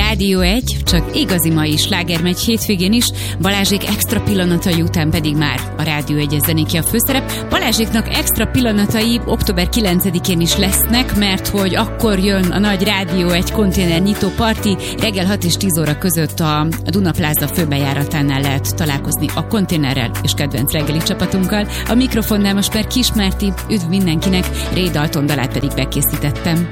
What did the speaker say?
Rádió 1, csak igazi mai sláger megy hétvégén is, Balázsék extra pillanatai után pedig már a Rádió 1 zenéki a főszerep. Balázséknak extra pillanatai október 9-én is lesznek, mert hogy akkor jön a nagy Rádió 1 konténer nyitó parti, reggel 6 és 10 óra között a Duna Plaza főbejáratánál lehet találkozni a konténerrel és kedvenc reggeli csapatunkkal. A mikrofonnál most már Kis Márti, üdv mindenkinek, Ray Dalton dalát pedig bekészítettem.